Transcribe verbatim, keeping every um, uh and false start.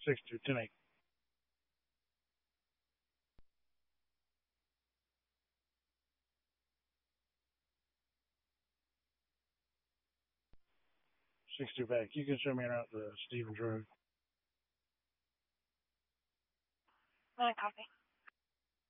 Six two ten eight. Six two back. You can show me around the Stevens Road. Want a copy?